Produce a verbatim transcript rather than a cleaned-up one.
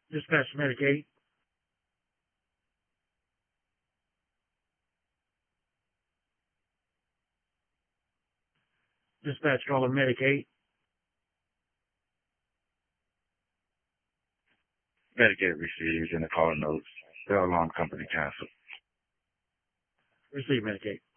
Dispatch Medicaid. Dispatch caller Medicaid. Medicaid received in the caller notes. The alarm company canceled. Receive Medicaid.